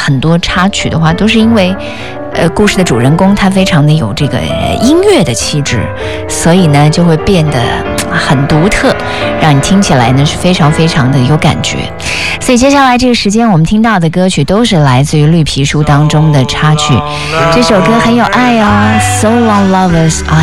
很多插曲的话，都是因为故事的主人公他非常的有这个音乐的气质，所以呢就会变得很独特，让你听起来呢是非常非常的有感觉。所以接下来这个时间我们听到的歌曲都是来自于绿皮书当中的插曲，这首歌很有爱哦， So Long Lovers